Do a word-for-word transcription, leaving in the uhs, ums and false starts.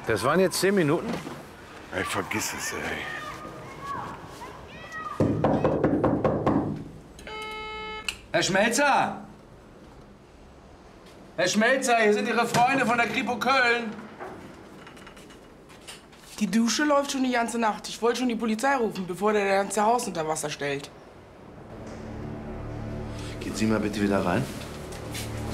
Das waren jetzt zehn Minuten? Ey, vergiss es, ey. Herr Schmelzer! Herr Schmelzer, hier sind Ihre Freunde von der Kripo Köln. Die Dusche läuft schon die ganze Nacht. Ich wollte schon die Polizei rufen, bevor der das ganze Haus unter Wasser stellt. Gehen Sie mal bitte wieder rein.